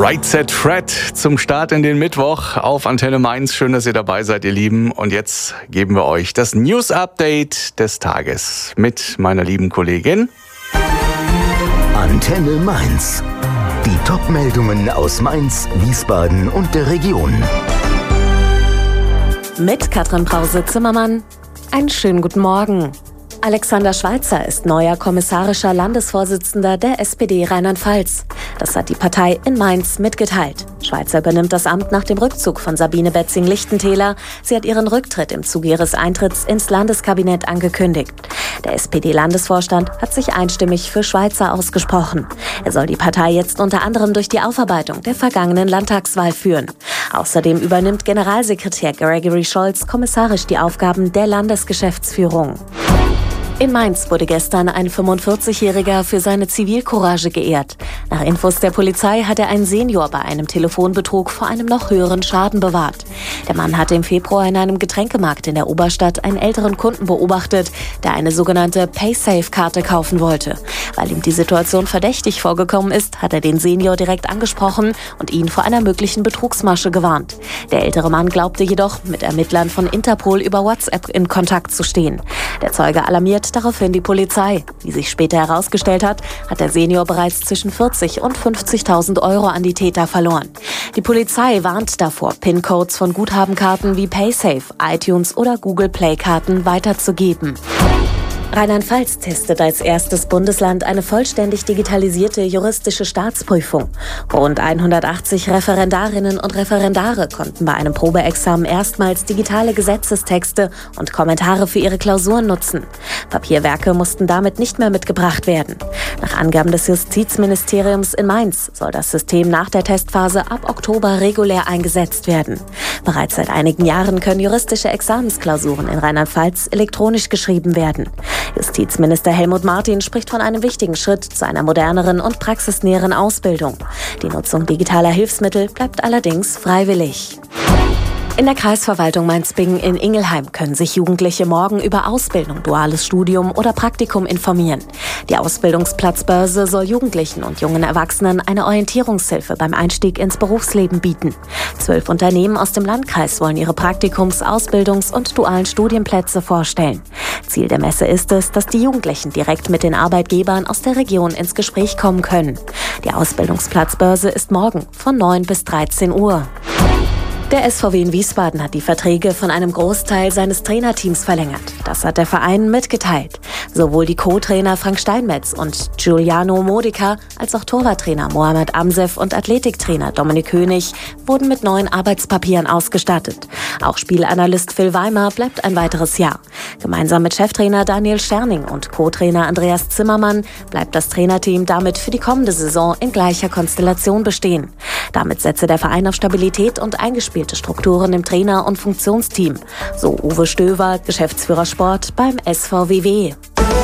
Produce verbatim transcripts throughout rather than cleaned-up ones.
Right Set Fred zum Start in den Mittwoch auf Antenne Mainz. Schön, dass ihr dabei seid, ihr Lieben. Und jetzt geben wir euch das News-Update des Tages mit meiner lieben Kollegin Antenne Mainz. Die Top-Meldungen aus Mainz, Wiesbaden und der Region. Mit Katrin Brause-Zimmermann. Einen schönen guten Morgen. Alexander Schweitzer ist neuer kommissarischer Landesvorsitzender der S P D Rheinland-Pfalz. Das hat die Partei in Mainz mitgeteilt. Schweitzer übernimmt das Amt nach dem Rückzug von Sabine Betzing-Lichtentäler. Sie hat ihren Rücktritt im Zuge ihres Eintritts ins Landeskabinett angekündigt. Der S P D-Landesvorstand hat sich einstimmig für Schweitzer ausgesprochen. Er soll die Partei jetzt unter anderem durch die Aufarbeitung der vergangenen Landtagswahl führen. Außerdem übernimmt Generalsekretär Gregory Scholz kommissarisch die Aufgaben der Landesgeschäftsführung. In Mainz wurde gestern ein fünfundvierzigjähriger für seine Zivilcourage geehrt. Nach Infos der Polizei hat er einen Senior bei einem Telefonbetrug vor einem noch höheren Schaden bewahrt. Der Mann hatte im Februar in einem Getränkemarkt in der Oberstadt einen älteren Kunden beobachtet, der eine sogenannte Paysafe-Karte kaufen wollte. Weil ihm die Situation verdächtig vorgekommen ist, hat er den Senior direkt angesprochen und ihn vor einer möglichen Betrugsmasche gewarnt. Der ältere Mann glaubte jedoch, mit Ermittlern von Interpol über WhatsApp in Kontakt zu stehen. Der Zeuge alarmiert daraufhin die Polizei. Wie sich später herausgestellt hat, hat der Senior bereits zwischen vierzig und fünfzigtausend Euro an die Täter verloren. Die Polizei warnt davor, PIN-Codes von Guthabenkarten wie Paysafe, iTunes oder Google Play-Karten weiterzugeben. Rheinland-Pfalz testet als erstes Bundesland eine vollständig digitalisierte juristische Staatsprüfung. Rund hundertachtzig Referendarinnen und Referendare konnten bei einem Probeexamen erstmals digitale Gesetzestexte und Kommentare für ihre Klausuren nutzen. Papierwerke mussten damit nicht mehr mitgebracht werden. Nach Angaben des Justizministeriums in Mainz soll das System nach der Testphase ab Oktober regulär eingesetzt werden. Bereits seit einigen Jahren können juristische Examensklausuren in Rheinland-Pfalz elektronisch geschrieben werden. Justizminister Helmut Martin spricht von einem wichtigen Schritt zu einer moderneren und praxisnäheren Ausbildung. Die Nutzung digitaler Hilfsmittel bleibt allerdings freiwillig. In der Kreisverwaltung Mainz-Bingen in Ingelheim können sich Jugendliche morgen über Ausbildung, duales Studium oder Praktikum informieren. Die Ausbildungsplatzbörse soll Jugendlichen und jungen Erwachsenen eine Orientierungshilfe beim Einstieg ins Berufsleben bieten. Zwölf Unternehmen aus dem Landkreis wollen ihre Praktikums-, Ausbildungs- und dualen Studienplätze vorstellen. Ziel der Messe ist es, dass die Jugendlichen direkt mit den Arbeitgebern aus der Region ins Gespräch kommen können. Die Ausbildungsplatzbörse ist morgen von neun bis dreizehn Uhr. Der S V W in Wiesbaden hat die Verträge von einem Großteil seines Trainerteams verlängert. Das hat der Verein mitgeteilt. Sowohl die Co-Trainer Frank Steinmetz und Giuliano Modica als auch Torwarttrainer Mohamed Amsef und Athletiktrainer Dominik König wurden mit neuen Arbeitspapieren ausgestattet. Auch Spielanalyst Phil Weimer bleibt ein weiteres Jahr. Gemeinsam mit Cheftrainer Daniel Sterning und Co-Trainer Andreas Zimmermann bleibt das Trainerteam damit für die kommende Saison in gleicher Konstellation bestehen. Damit setze der Verein auf Stabilität und eingespielte Strukturen im Trainer- und Funktionsteam. So Uwe Stöver, Geschäftsführer Sport beim S V W W.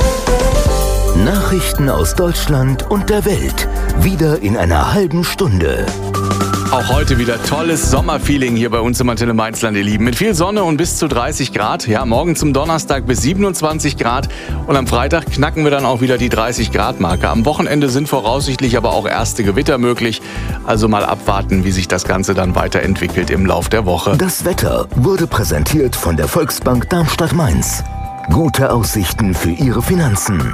Nachrichten aus Deutschland und der Welt. Wieder in einer halben Stunde. Auch heute wieder tolles Sommerfeeling hier bei uns im Antenne Mainzland, ihr Lieben. Mit viel Sonne und bis zu dreißig Grad. Ja, morgen zum Donnerstag bis siebenundzwanzig Grad. Und am Freitag knacken wir dann auch wieder die dreißig Grad Marke. Am Wochenende sind voraussichtlich aber auch erste Gewitter möglich. Also mal abwarten, wie sich das Ganze dann weiterentwickelt im Lauf der Woche. Das Wetter wurde präsentiert von der Volksbank Darmstadt-Mainz. Gute Aussichten für Ihre Finanzen.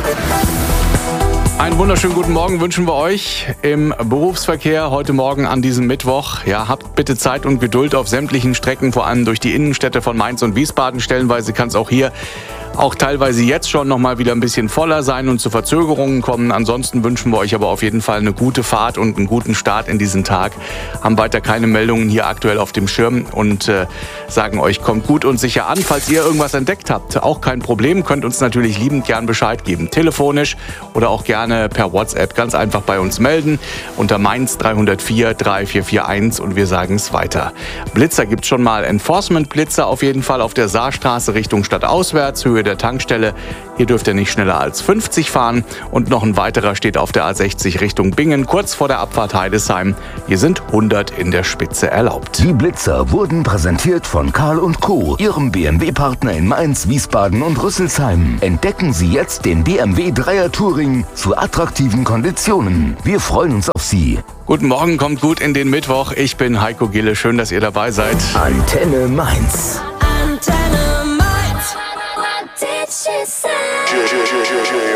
Einen wunderschönen guten Morgen wünschen wir euch im Berufsverkehr heute Morgen an diesem Mittwoch. Ja, habt bitte Zeit und Geduld auf sämtlichen Strecken, vor allem durch die Innenstädte von Mainz und Wiesbaden. Stellenweise kann es auch hier auch teilweise jetzt schon noch mal wieder ein bisschen voller sein und zu Verzögerungen kommen. Ansonsten wünschen wir euch aber auf jeden Fall eine gute Fahrt und einen guten Start in diesen Tag. Haben weiter keine Meldungen hier aktuell auf dem Schirm und äh, sagen euch, kommt gut und sicher an. Falls ihr irgendwas entdeckt habt, auch kein Problem, könnt uns natürlich liebend gern Bescheid geben. Telefonisch oder auch gerne per WhatsApp. Ganz einfach bei uns melden unter Mainz drei null vier drei vier vier eins und wir sagen es weiter. Blitzer gibt's schon mal. Enforcement-Blitzer auf jeden Fall auf der Saarstraße Richtung Stadtauswärts, Höhe der Tankstelle. Hier dürft ihr nicht schneller als fünfzig fahren. Und noch ein weiterer steht auf der A sechzig Richtung Bingen, kurz vor der Abfahrt Heidesheim. Hier sind hundert in der Spitze erlaubt. Die Blitzer wurden präsentiert von Karl und Co., Ihrem B M W-Partner in Mainz, Wiesbaden und Rüsselsheim. Entdecken Sie jetzt den B M W Dreier Touring zu attraktiven Konditionen. Wir freuen uns auf Sie. Guten Morgen, kommt gut in den Mittwoch. Ich bin Heiko Gille. Schön, dass ihr dabei seid. Antenne Mainz. Antenne Mainz.